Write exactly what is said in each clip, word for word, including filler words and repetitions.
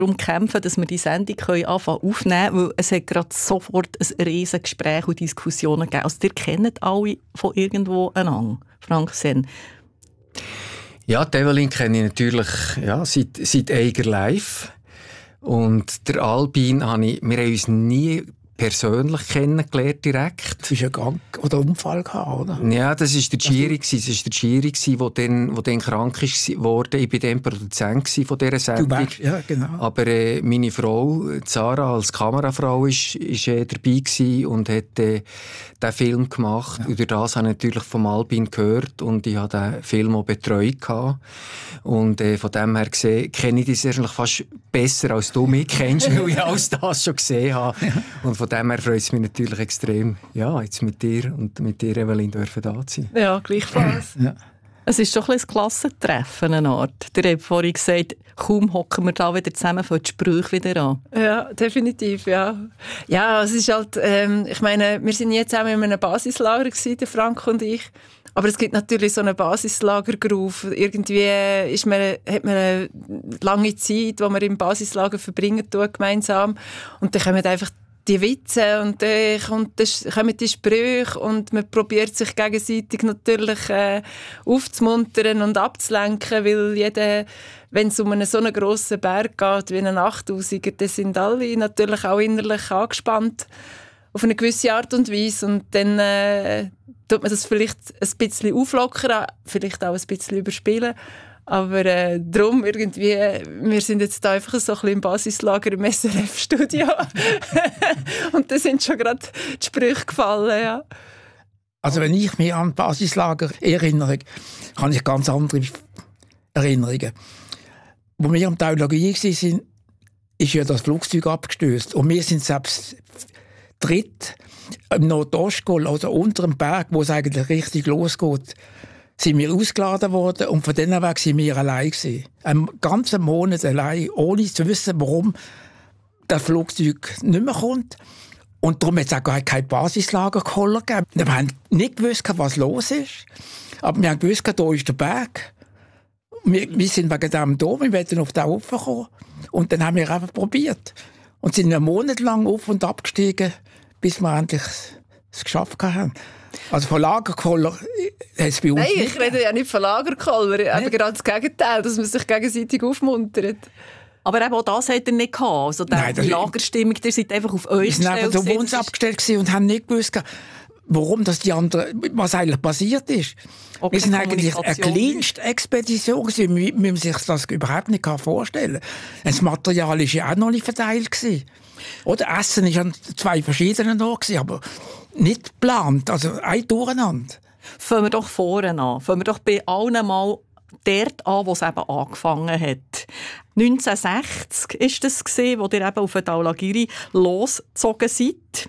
darum kämpfen, dass wir die Sendung anfangen aufnehmen können, weil es hat gerade sofort ein riesiges Gespräch und Diskussionen gegeben. Also ihr kennt alle von irgendwo einander, Frank Senn. Ja, die Evelyn kenne ich natürlich ja, seit, seit Eiger Live. Und der Albin habe ich, wir haben uns nie persönlich kennengelernt direkt. Du hast einen Gang oder Unfall gehabt, oder? Ja, das war der Giri, das war der Giri, der dann, der dann krank wurde. Ich war dann Produzent von dieser Sendung. Du warst, ja, genau. Aber äh, meine Frau, Sarah, als Kamerafrau, ist, ist äh, dabei gewesen und hat äh, diesen Film gemacht. Ja. Und durch das habe ich natürlich vom Albin gehört und ich habe den Film auch betreut gehabt. Und äh, von dem her gesehen, kenne ich das eigentlich fast besser, als du mich kennst, weil ich alles das schon gesehen habe. Ja. Und von dem her freut es mich natürlich extrem, ja, jetzt mit dir und mit dir, Evelyn, dürfen da sein. Ja, gleichfalls. Ja. Es ist doch ein Klassentreffen, eine Art. Der hat vorhin gesagt, kaum hocken wir da wieder zusammen, fangen die Sprüche wieder an. Ja, definitiv, ja. Ja, es ist halt, ähm, ich meine, wir sind jetzt zusammen in einem Basislager gewesen, der Frank und ich. Aber es gibt natürlich so einen Basislagergroove. Irgendwie ist man, hat man eine lange Zeit, die man im Basislager verbringen tut, gemeinsam. Und dann kommen einfach die Witze und dann kommt das, kommen die Sprüche und man probiert sich gegenseitig natürlich äh, aufzumuntern und abzulenken, weil jeder, wenn es um einen so einen grossen Berg geht wie einen achttausiger, dann sind alle natürlich auch innerlich angespannt auf eine gewisse Art und Weise und dann äh, tut man das vielleicht ein bisschen auflockern, vielleicht auch ein bisschen überspielen. Aber äh, darum irgendwie, wir sind jetzt da einfach so ein bisschen im Basislager im S R F-Studio. Und da sind schon gerade die Sprüche gefallen, ja. Also wenn ich mich an Basislager erinnere, habe ich ganz andere Erinnerungen. Wo wir am Taulagie waren, ist ja das Flugzeug abgestürzt. Und wir sind selbst dritt im Nordostgol, also unter dem Berg, wo es eigentlich richtig losgeht, sind wir ausgeladen worden und von denen weg sind wir allein gewesen. Einen ganzen Monat allein, ohne zu wissen, warum das Flugzeug nicht mehr kommt. Und darum hat es auch gar kein Basislagerkoller gegeben. Wir haben nicht gewusst, was los ist. Aber wir haben gewusst, da ist der Berg. Wir, wir sind wegen dem da, wir wollten auf den raufkommen. Und dann haben wir einfach probiert. Und sind einen Monat lang auf- und abgestiegen, bis wir endlich es geschafft haben. Also von Lagerkoller hat es bei uns Nein, nicht. ich rede ja nicht von Lagerkoller, nee. Aber gerade das Gegenteil, dass man sich gegenseitig aufmuntert. Aber eben auch das hat er nicht gehabt. Also die Nein, Lagerstimmung, ihr seid einfach auf euch gestellt. Wir sind einfach auf uns abgestellt und haben nicht gewusst, warum das die anderen, was eigentlich passiert ist. Okay, wir sind eigentlich eine kleinste Expedition gewesen, wie man sich das überhaupt nicht vorstellen kann. Das Material war ja auch noch nicht verteilt gewesen. Oder Essen war an zwei verschiedenen Orten, aber nicht geplant, also ein Durcheinander. Fangen wir doch vorne an. Fangen wir doch bei allen mal dort an, wo es eben angefangen hat. neunzehnhundertsechzig war das, wo ihr eben auf den Taulagiri losgezogen seid.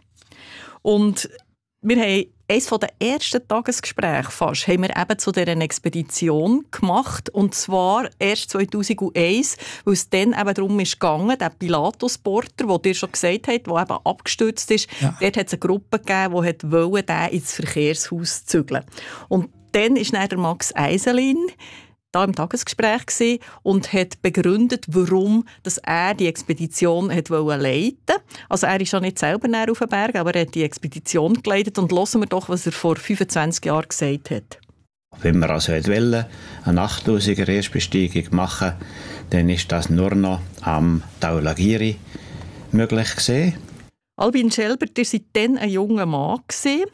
Und wir haben eines der ersten Tagesgespräche fast, haben wir eben zu dieser Expedition gemacht. Und zwar erst zweitausendeins, weil es dann eben darum ist gegangen, der Pilatus-Porter, den ihr schon gesagt habt, der eben abgestürzt ist, ja. Dort hat es eine Gruppe gegeben, die wollte, den ins Verkehrshaus zügeln. Und dann ist dann der Max Eiselin da im Tagesgespräch gewesen und hat begründet, warum dass er die Expedition hat leiten wollte. Also er ist ja nicht selber auf den Berg, aber er hat die Expedition geleitet. Und hören wir doch, was er vor fünfundzwanzig Jahren gesagt hat. Wenn wir also wollen, eine achttausiger Erstbesteigung machen, dann ist das nur noch am Taulagiri möglich gewesen. Albin Schelber, ihr seid dann ein junger Mann gewesen.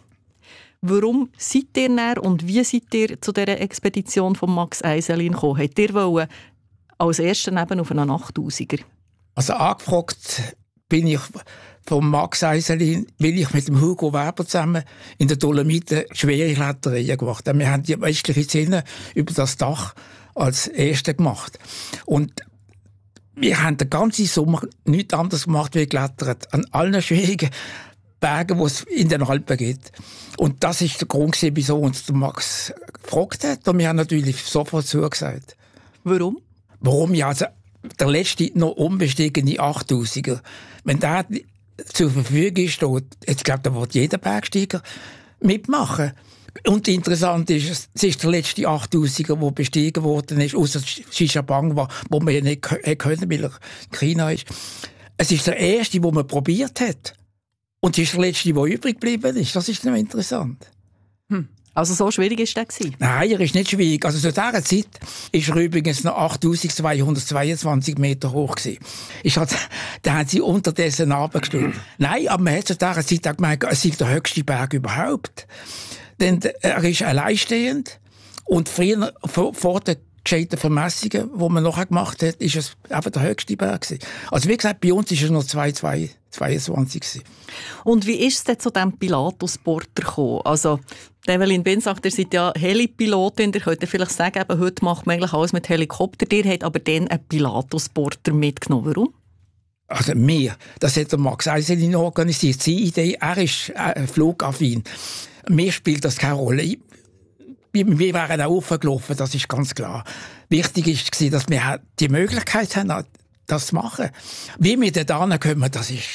Warum seid ihr näher und wie seid ihr zu dieser Expedition von Max Eiselin gekommen? Habt ihr wollen als Erster neben auf einen achttausiger? Also angefragt bin ich von Max Eiselin, weil ich mit dem Hugo Weber zusammen in der Dolomiten schwere Kletterungen gemacht habe. Wir haben die westliche Szene über das Dach als Erste gemacht. Und wir haben den ganzen Sommer nichts anderes gemacht, wie geklettert. An allen schwierigen Bergen, wo es in den Alpen geht. Und das ist der Grund, wieso uns der Max gefragt hat. Und wir haben natürlich sofort zugesagt. Warum? Warum? Ja, also der letzte noch unbestiegene achttausiger. Wenn der zur Verfügung steht, ich glaube, da wird jeder Bergsteiger mitmachen. Und interessant ist, es ist der letzte achttausender, der bestiegen worden ist, außer Xishabang, wo man ja nicht können, weil er in China ist. Es ist der erste, den man probiert hat. Und es ist der letzte, der übrig geblieben ist. Das ist noch interessant. Hm. Also so schwierig war der? Nein, er ist nicht schwierig. Also zu dieser Zeit ist er übrigens noch achttausendzweihundertzweiundzwanzig Meter hoch gewesen. Ist halt, da haben sie unterdessen runtergestellt. Nein, aber man hat zu dieser Zeit auch gemeint, es sei der höchste Berg überhaupt. Denn er ist alleinstehend. Und früher, vor, vor den gescheiten Vermessungen, die man nachher gemacht hat, ist es einfach der höchste Berg gewesen. Also wie gesagt, bei uns ist er noch zwei Komma zweiundzwanzig gewesen. Und wie ist es denn zu diesem Pilatus-Porter gekommen? Also, Evelyn Ben sagt, ihr seid ja Helipilotin, ihr könnt vielleicht sagen, eben, heute macht man eigentlich alles mit Helikopter. Ihr habt aber dann einen Pilatus-Porter mitgenommen. Warum? Also mir, das hat der Max Eiselin organisiert. Seine Idee, er ist äh, flugaffin. Mir spielt das keine Rolle. Wir wären auch aufgelaufen, das ist ganz klar. Wichtig war, dass wir die Möglichkeit haben, das zu machen. Wie wir da hinkommen, das ist...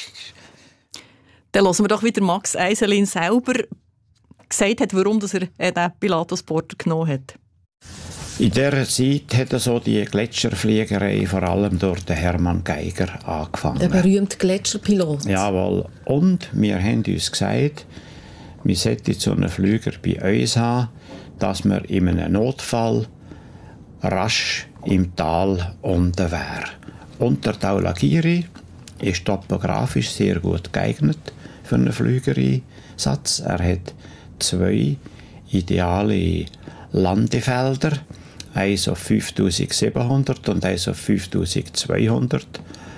Dann hören wir doch wieder Max Eiselin selber gesagt hat, warum er äh, den Pilatus-Porter genommen hat. In dieser Zeit hat so die Gletscherfliegerei vor allem durch den Hermann Geiger angefangen. Der berühmte Gletscherpilot. Jawohl. Und wir haben uns gesagt, wir sollten so einen Flüger bei uns haben, dass wir in einem Notfall rasch im Tal unten wären. Und der Dhaulagiri ist topografisch sehr gut geeignet für einen Flügereinsatz. Er hat zwei ideale Landefelder, eins auf fünftausendsiebenhundert und eins auf fünftausendzweihundert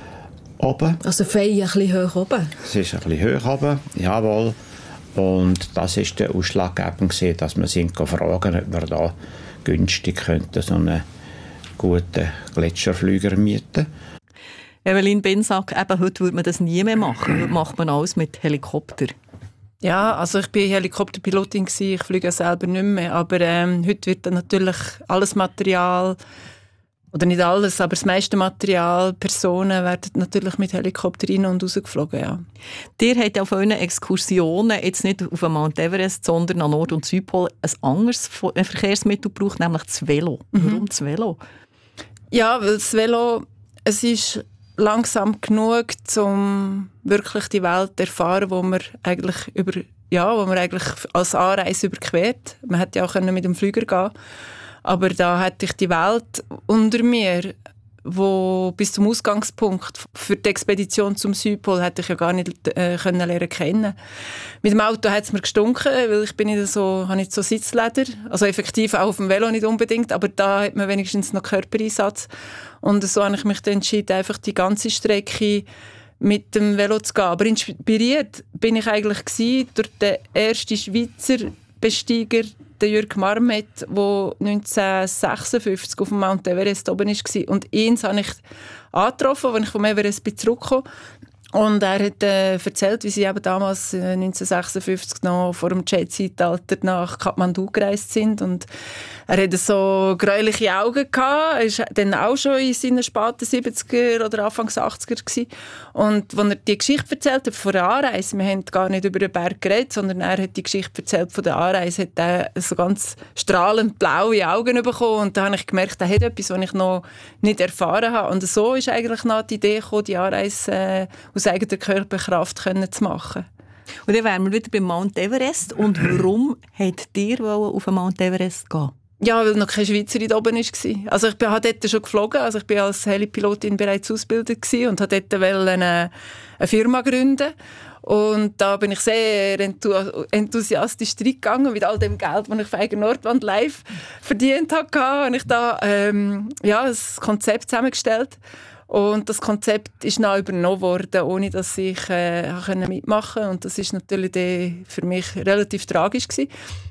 oben. Also fein ein bisschen hoch oben? Es ist ein bisschen hoch oben, jawohl. Und das war der ausschlaggebend, dass wir sind fragen, ob wir da günstig könnten, so einen guten Gletscherflüger mieten. Evelyn Bensack, eben heute würde man das nie mehr machen. Heute macht man alles mit Helikopter. Ja, also ich bin Helikopterpilotin gewesen, ich fliege selber nicht mehr, aber ähm, heute wird dann natürlich alles Material, oder nicht alles, aber das meiste Material, Personen werden natürlich mit Helikopter rein und raus geflogen, ja. Ihr habt auf euren Exkursionen jetzt nicht auf den Mount Everest, sondern an Nord- und Südpol ein anderes Verkehrsmittel gebraucht, nämlich das Velo. Mhm. Warum das Velo? Ja, weil das Velo, es ist langsam genug, um wirklich die Welt zu erfahren, wo man eigentlich über, ja, wo man eigentlich als Anreise überquert. Man hätte ja auch mit dem Flüger gehen, aber da hatte ich die Welt unter mir, wo bis zum Ausgangspunkt für die Expedition zum Südpol hätte ich ja gar nicht äh, können lernen kennen. Mit dem Auto hat es mir gestunken, weil ich bin nicht so, habe nicht so Sitzleder, also effektiv auch auf dem Velo nicht unbedingt, aber da hat man wenigstens noch Körpereinsatz. Und so habe ich mich dann entschieden, einfach die ganze Strecke mit dem Velo zu gehen. Aber inspiriert bin ich eigentlich gewesen durch den ersten Schweizer Besteiger, den Jürg Marmet, der neunzehnhundertsechsundfünfzig auf dem Mount Everest oben war. Und ihn habe ich angetroffen, als ich vom Everest zurückkam. Und er hat äh, erzählt, wie sie eben damals äh, neunzehnhundertsechsundfünfzig noch vor dem Jet-Zeitalter nach Kathmandu gereist sind. Und er hatte so gräuliche Augen gehabt. Er war dann auch schon in seinen späten siebziger oder Anfangs achtziger gewesen. Und als er die Geschichte erzählt hat von der Anreise, wir haben gar nicht über den Berg geredet, sondern er hat die Geschichte erzählt von der Anreise, hat er so ganz strahlend blaue Augen bekommen. Und da habe ich gemerkt, er hat etwas, was ich noch nicht erfahren habe. Und so ist eigentlich noch die Idee gekommen, die Anreise äh, aus eigener Körperkraft können zu machen. Und dann wären wir wieder beim Mount Everest. Und warum wollt ihr auf den Mount Everest gehen? Ja, weil noch keine Schweizerin da oben war. Also ich bin dort schon geflogen, also ich bin als Helipilotin bereits ausgebildet gewesen und wollte dort eine, eine Firma gründen. Und da bin ich sehr enthusiastisch reingegangen mit all dem Geld, das ich für Eigen Nordwand live verdient habe. Habe ich da ähm, ja, ein Konzept zusammengestellt. Und das Konzept ist dann übernommen worden, ohne dass ich äh, mitmachen konnte. Und das war natürlich für mich relativ tragisch gewesen.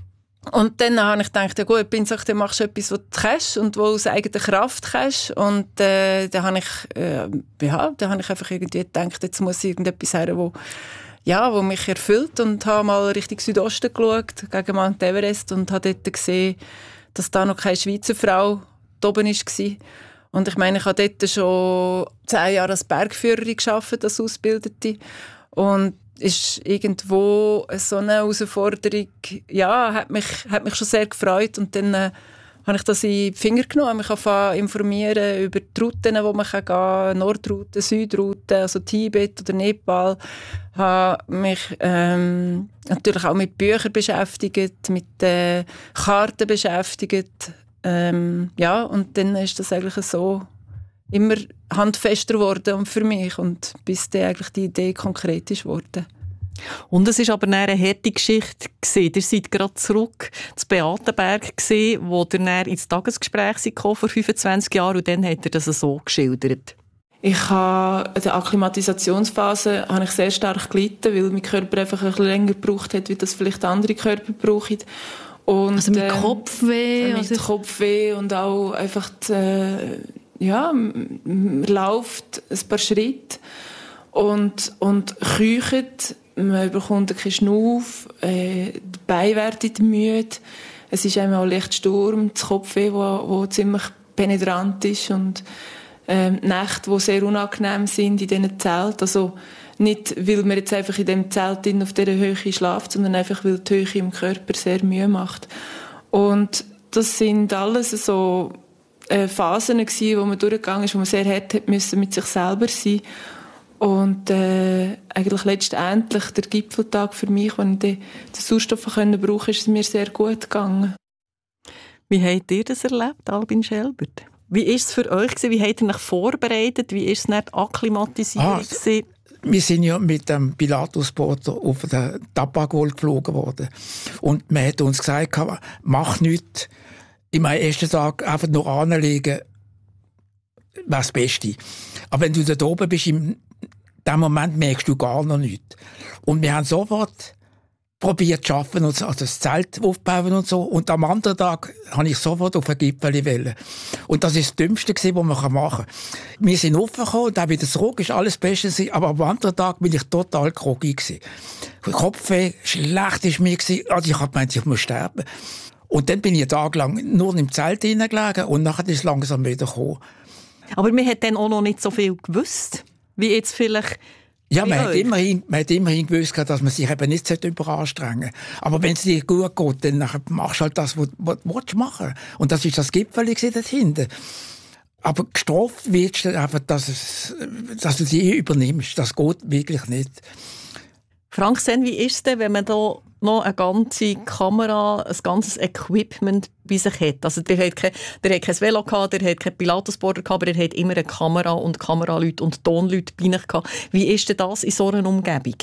Und dann habe ich gedacht, ja gut, bin dann machst du etwas, was du kannst und was aus eigener Kraft kannst. Und äh, dann habe ich, äh, ja, dann habe ich einfach irgendwie gedacht, jetzt muss irgendetwas her, wo, ja, wo mich erfüllt. Und habe mal Richtung Südosten geschaut, gegen Mount Everest, und habe dort gesehen, dass da noch keine Schweizer Frau da oben war. Und ich meine, ich habe dort schon zehn Jahre als Bergführerin gearbeitet, als Ausbildete. Und ist irgendwo so eine Herausforderung, ja, hat mich, hat mich schon sehr gefreut. Und dann äh, habe ich das in die Finger genommen, mich angefangen informieren über die Routen, wo man gehen kann, Nordroute, Südroute, also Tibet oder Nepal. Ich habe mich ähm, natürlich auch mit Büchern beschäftigt, mit äh, Karten beschäftigt. Ähm, ja, und dann ist das eigentlich so immer handfester geworden für mich und bis dann eigentlich die Idee konkret ist geworden. Und es war aber eine harte Geschichte. Ihr seid gerade zurück zu Beatenberg, wo ihr dann ins Tagesgespräch kam vor fünfundzwanzig Jahren und dann hat er das so geschildert. Ich habe in der Akklimatisationsphase habe ich sehr stark gelitten, weil mein Körper einfach ein bisschen länger gebraucht hat, wie das vielleicht andere Körper brauchen. Und, also mit äh, Kopfweh? Mit also Kopfweh und auch einfach die, äh, ja, man läuft ein paar Schritte und, und keucht. Man bekommt keinen Schnuff, äh, die Beine werden müde. Es ist einmal leicht Sturm, das Kopfweh, wo, wo ziemlich penetrant ist und ähm, Nächte, die sehr unangenehm sind in diesen Zelten. Also nicht, weil man jetzt einfach in dem Zelt auf dieser Höhe schlaft, sondern einfach, weil die Höhe im Körper sehr Mühe macht. Und das sind alles so äh, Phasen gewesen, wo man durchgegangen ist, wo man sehr hart hat müssen mit sich selber sein. Und äh, eigentlich letztendlich der Gipfeltag für mich, als ich den, den Sauerstoff brauchen konnte, ist es mir sehr gut gegangen. Wie habt ihr das erlebt, Albin Schelbert? Wie war es für euch? Wie habt ihr euch vorbereitet? Wie war es nicht Akklimatisierung? Ah, wir sind ja mit dem Pilatus-Boot auf den Tapagol geflogen worden. Und man hat uns gesagt, mach nichts. In meinem ersten Tag einfach nur anlegen, wäre das Beste. Aber wenn du da oben bist, im dem Moment merkst du gar noch nichts. Und wir haben sofort probiert zu arbeiten, und also das Zelt aufbauen und so. Und am anderen Tag habe ich sofort auf den Gipfel wollen. Und das war das Dümmste, was man machen kann. Wir sind aufgekommen und auch wieder zurück, ist alles Beste. Aber am anderen Tag bin ich total groggy. Kopfweh, schlecht war mir. Also ich habe gemeint, ich muss sterben. Und dann bin ich tagelang nur im Zelt hineingelegen und nachher ist es langsam wieder gekommen. Aber man hat dann auch noch nicht so viel gewusst, wie jetzt vielleicht... Ja, man hat, immerhin, man hat immerhin gewusst, dass man sich eben nicht überanstrengen sollte. Aber wenn es dir gut geht, dann machst du halt das, was, was du machen willst. Und das war das Gipfel dort hinten. Aber gestraft wirst du einfach, dass, es, dass du sie übernimmst. Das geht wirklich nicht. Frank Sen, wie ist es denn, wenn man da noch eine ganze Kamera, ein ganzes Equipment bei sich hat? Also der hat kein, der hat kein Velo gehabt, der hat kein Pilatusboarder gehabt, aber er hat immer eine Kamera und Kameraleute und Tonleute bei sich gehabt. Wie ist denn das in so einer Umgebung?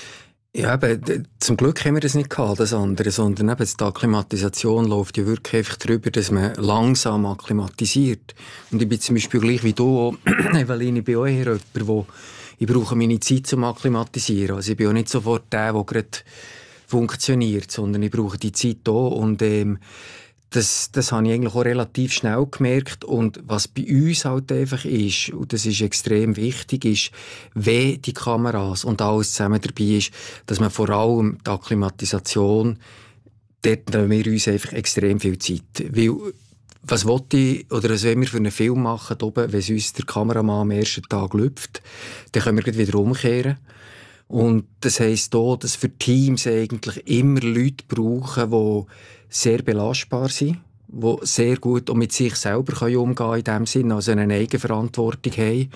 Ja, eben, zum Glück haben wir das nicht gehabt, das andere, sondern eben die Akklimatisation läuft ja wirklich einfach darüber, dass man langsam akklimatisiert. Und ich bin zum Beispiel gleich wie du, Eveline, ich bin auch eher jemand, wo ich brauche meine Zeit zum Akklimatisieren. Also ich bin auch nicht sofort der, der gerade funktioniert, sondern ich brauche die Zeit hier und ähm, das, das habe ich eigentlich auch relativ schnell gemerkt. Und was bei uns halt einfach ist, und das ist extrem wichtig, ist, wenn die Kameras und alles zusammen dabei ist, dass man vor allem die Akklimatisation, dort nehmen wir uns einfach extrem viel Zeit. Weil, was wollte ich, oder was wollen wir für einen Film machen, oben, wenn es uns der Kameramann am ersten Tag läuft, dann können wir gleich wieder umkehren. Und das heisst auch, dass für Teams eigentlich immer Leute brauchen, die sehr belastbar sind, die sehr gut auch mit sich selber umgehen können in dem Sinn, also eine Eigenverantwortung haben.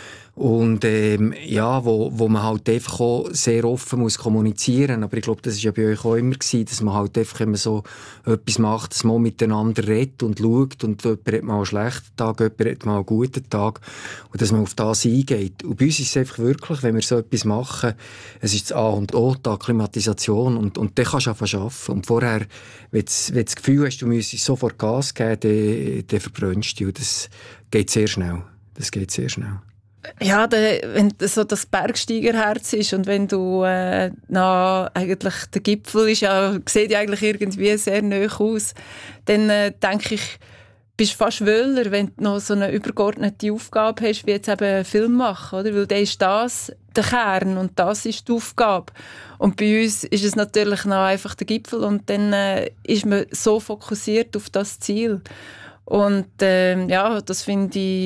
Und ähm, ja, wo, wo man halt einfach auch sehr offen muss kommunizieren. Aber ich glaube, das war ja bei euch auch immer gewesen, dass man halt einfach immer so etwas macht, dass man miteinander redet und schaut und jemand hat mal einen schlechten Tag, jemand hat mal einen guten Tag und dass man auf das eingeht. Und bei uns ist es einfach wirklich, wenn wir so etwas machen, es ist das A und O, die Akklimatisation und, und dann kannst du einfach arbeiten. Und vorher, wenn du, wenn du das Gefühl hast, du müsstest sofort Gas geben, dann, dann verbrennst du. Und das geht sehr schnell. Das geht sehr schnell. Ja, de, wenn so das Bergsteigerherz ist und wenn du äh, na, eigentlich der Gipfel ist ja, sieht ja eigentlich irgendwie sehr nahe aus, dann äh, denke ich, bist du fast wöhler, wenn du noch so eine übergeordnete Aufgabe hast, wie jetzt eben einen Film machen, oder? Weil dann ist das der Kern und das ist die Aufgabe. Und bei uns ist es natürlich noch einfach der Gipfel und dann äh, ist man so fokussiert auf das Ziel. Und äh, ja, das finde ich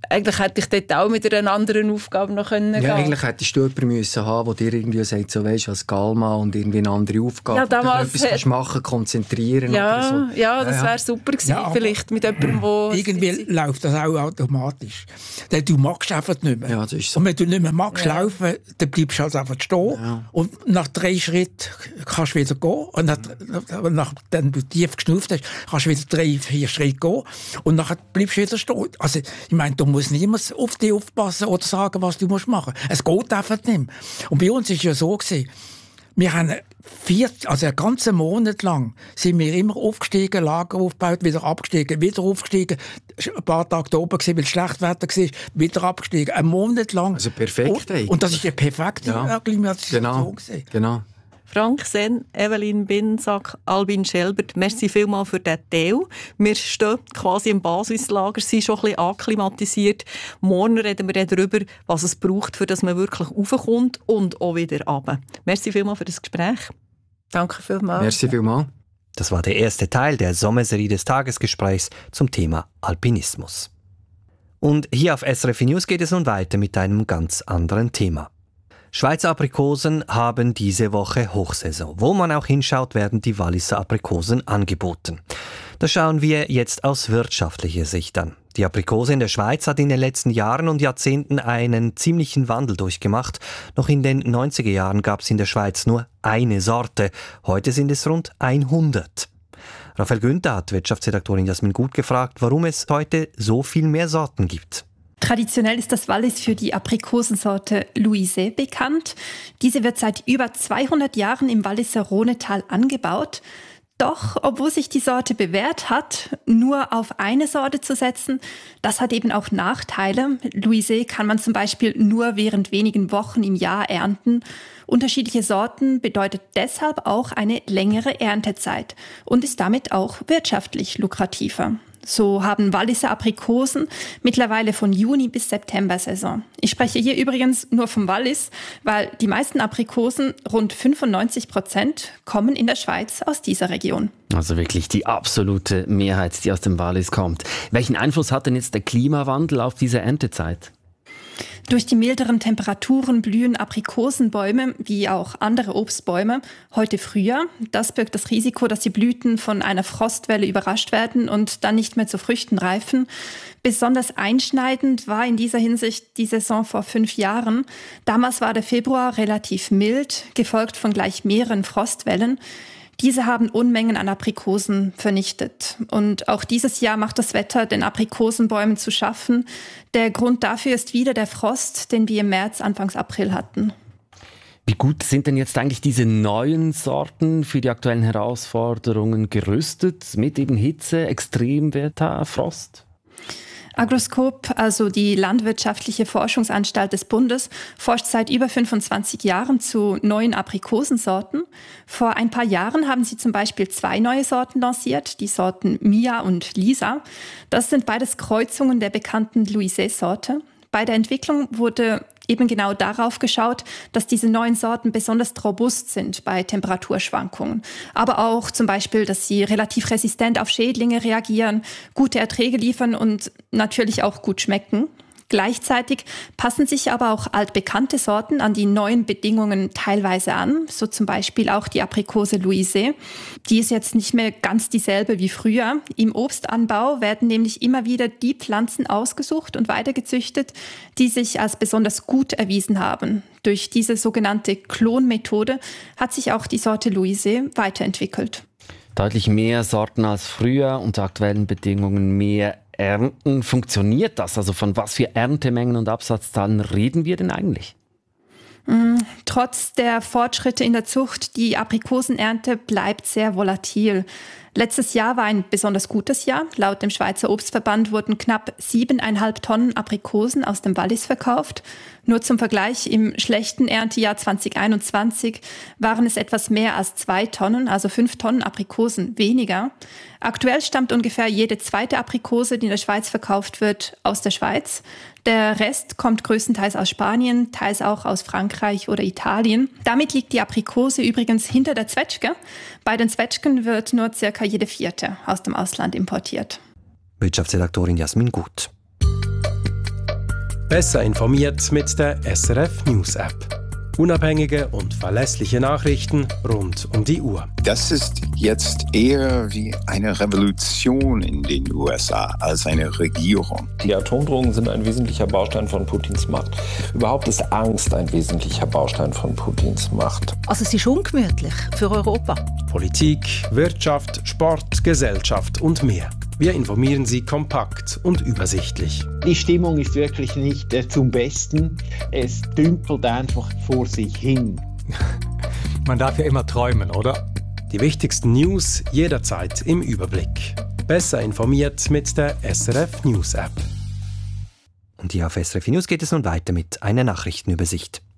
eigentlich hätte ich dort auch mit einer anderen Aufgabe noch können Ja, gehen. eigentlich hättest du jemanden müssen haben, der dir irgendwie sagt, so weisst, als Galma und irgendwie eine andere Aufgabe. Ja, damals etwas kannst machen, konzentrieren ja, oder so. ja, das Ja, ja. wäre super gewesen, Ja, aber vielleicht mit jemandem, wo Irgendwie läuft das auch automatisch. Denn du magst einfach nicht mehr. Ja, das ist so. Und wenn du nicht mehr magst Ja. laufen, dann bleibst du halt einfach stehen. Ja. Und nach drei Schritten kannst du wieder gehen. Und nach, nachdem du tief geschnauft hast, kannst du wieder drei, vier Schritte gehen. Und dann bleibst du wieder stehen. Also, ich meine, du musst niemand auf dich aufpassen oder sagen, was du musst machen. Es geht einfach nicht mehr. Und bei uns war es ja so gewesen, wir haben vier, also einen ganzen Monat lang sind wir immer aufgestiegen, Lager aufgebaut, wieder abgestiegen, wieder aufgestiegen, ein paar Tage da oben gewesen, weil es schlecht Wetter war, wieder abgestiegen, einen Monat lang. Also perfekt Und, eigentlich. und das ist eine perfekte Ja. Klimatisation Genau, gewesen. genau. Frank Sen, Evelyn Binsack, Albin Schelbert, merci vielmals für diesen Teil. Wir stehen quasi im Basislager, sind schon ein bisschen akklimatisiert. Morgen reden wir dann darüber, was es braucht, für dass man wirklich raufkommt und auch wieder runter. Merci vielmals für das Gespräch. Danke vielmals. Merci vielmals. Das war der erste Teil der Sommerserie des Tagesgesprächs zum Thema Alpinismus. Und hier auf S R F News geht es nun weiter mit einem ganz anderen Thema. Schweizer Aprikosen haben diese Woche Hochsaison. Wo man auch hinschaut, werden die Walliser Aprikosen angeboten. Das schauen wir jetzt aus wirtschaftlicher Sicht an. Die Aprikose in der Schweiz hat in den letzten Jahren und Jahrzehnten einen ziemlichen Wandel durchgemacht. Noch in den neunziger Jahren gab es in der Schweiz nur eine Sorte. Heute sind es rund hundert. Raphael Günther hat Wirtschaftsredaktorin Jasmin Gut gefragt, warum es heute so viel mehr Sorten gibt. Traditionell ist das Wallis für die Aprikosensorte Louisée bekannt. Diese wird seit über zweihundert Jahren im Walliser Rhonetal angebaut. Doch, obwohl sich die Sorte bewährt hat, nur auf eine Sorte zu setzen, das hat eben auch Nachteile. Louisée kann man zum Beispiel nur während wenigen Wochen im Jahr ernten. Unterschiedliche Sorten bedeutet deshalb auch eine längere Erntezeit und ist damit auch wirtschaftlich lukrativer. So haben Walliser Aprikosen mittlerweile von Juni bis September Saison. Ich spreche hier übrigens nur vom Wallis, weil die meisten Aprikosen, rund fünfundneunzig Prozent, kommen in der Schweiz aus dieser Region. Also wirklich die absolute Mehrheit, die aus dem Wallis kommt. Welchen Einfluss hat denn jetzt der Klimawandel auf diese Erntezeit? Durch die milderen Temperaturen blühen Aprikosenbäume, wie auch andere Obstbäume, heute früher. Das birgt das Risiko, dass die Blüten von einer Frostwelle überrascht werden und dann nicht mehr zu Früchten reifen. Besonders einschneidend war in dieser Hinsicht die Saison vor fünf Jahren. Damals war der Februar relativ mild, gefolgt von gleich mehreren Frostwellen. Diese haben Unmengen an Aprikosen vernichtet. Und auch dieses Jahr macht das Wetter den Aprikosenbäumen zu schaffen. Der Grund dafür ist wieder der Frost, den wir im März, Anfangs April hatten. Wie gut sind denn jetzt eigentlich diese neuen Sorten für die aktuellen Herausforderungen gerüstet? Mit eben Hitze, Extremwetter, Frost? Agroscope, also die Landwirtschaftliche Forschungsanstalt des Bundes, forscht seit über fünfundzwanzig Jahren zu neuen Aprikosensorten. Vor ein paar Jahren haben sie zum Beispiel zwei neue Sorten lanciert, die Sorten Mia und Lisa. Das sind beides Kreuzungen der bekannten Louisée-Sorte. Bei der Entwicklung wurde eben genau darauf geschaut, dass diese neuen Sorten besonders robust sind bei Temperaturschwankungen. Aber auch zum Beispiel, dass sie relativ resistent auf Schädlinge reagieren, gute Erträge liefern und natürlich auch gut schmecken. Gleichzeitig passen sich aber auch altbekannte Sorten an die neuen Bedingungen teilweise an, so zum Beispiel auch die Aprikose Louisée. Die ist jetzt nicht mehr ganz dieselbe wie früher. Im Obstanbau werden nämlich immer wieder die Pflanzen ausgesucht und weitergezüchtet, die sich als besonders gut erwiesen haben. Durch diese sogenannte Klonmethode hat sich auch die Sorte Louisée weiterentwickelt. Deutlich mehr Sorten als früher, unter aktuellen Bedingungen mehr Ernten. Funktioniert das? Also von was für Erntemengen und Absatzzahlen reden wir denn eigentlich? Mm, trotz der Fortschritte in der Zucht, die Aprikosenernte bleibt sehr volatil. Letztes Jahr war ein besonders gutes Jahr. Laut dem Schweizer Obstverband wurden knapp siebeneinhalb Tonnen Aprikosen aus dem Wallis verkauft. Nur zum Vergleich, im schlechten Erntejahr zwanzig einundzwanzig waren es etwas mehr als zwei Tonnen, also fünf Tonnen Aprikosen weniger. Aktuell stammt ungefähr jede zweite Aprikose, die in der Schweiz verkauft wird, aus der Schweiz. Der Rest kommt größtenteils aus Spanien, teils auch aus Frankreich oder Italien. Damit liegt die Aprikose übrigens hinter der Zwetschge. Bei den Zwetschgen wird nur circa jede vierte aus dem Ausland importiert. Wirtschaftsredaktorin Jasmin Gut. Besser informiert mit der S R F News App. Unabhängige und verlässliche Nachrichten rund um die Uhr. Das ist jetzt eher wie eine Revolution in den U S A als eine Regierung. Die Atomdrohungen sind ein wesentlicher Baustein von Putins Macht. Überhaupt ist Angst ein wesentlicher Baustein von Putins Macht. Also es ist ungemütlich für Europa. Politik, Wirtschaft, Sport, Gesellschaft und mehr. Wir informieren Sie kompakt und übersichtlich. Die Stimmung ist wirklich nicht äh, zum Besten. Es dümpelt einfach vor sich hin. Man darf ja immer träumen, oder? Die wichtigsten News jederzeit im Überblick. Besser informiert mit der S R F News App. Und hier auf S R F News geht es nun weiter mit einer Nachrichtenübersicht.